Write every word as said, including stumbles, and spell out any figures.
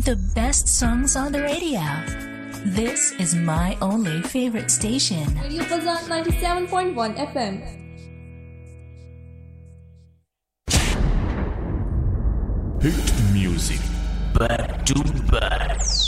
the best songs on the radio. This is my only favorite station. Radio Fazan ninety-seven point one F M. Hit music back to back.